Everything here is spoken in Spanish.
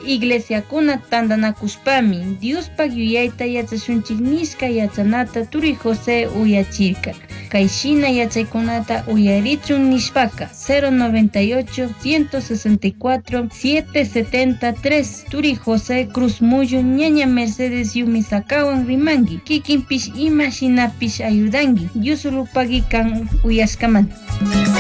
iglesiakuna tandanakushpami Diospak yuyayta yachashunchik nishka yachanata Turi José uyachirka. Kayshina yachaykunata uyarichun nishpaka 098 164 773 Turi José Cruz Muyu ñaña Mercedes Yumisakawan rimangi kikinpish ima shinapish ayudangi yusulupagi kan uyashkamanta.